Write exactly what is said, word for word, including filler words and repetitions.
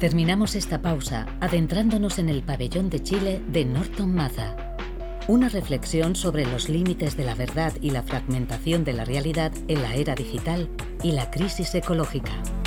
Terminamos esta pausa adentrándonos en el pabellón de Chile de Norton Maza. Una reflexión sobre los límites de la verdad y la fragmentación de la realidad en la era digital y la crisis ecológica.